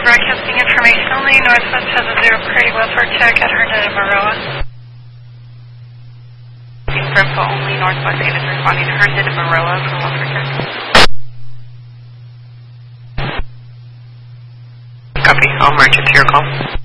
broadcasting information only. Northwest has a 0 priority welfare check at Herndon and Maroa. For info only, Northwest 8 is responding to Herndon and Maroa for welfare check. Copy. I'll merge it to your call.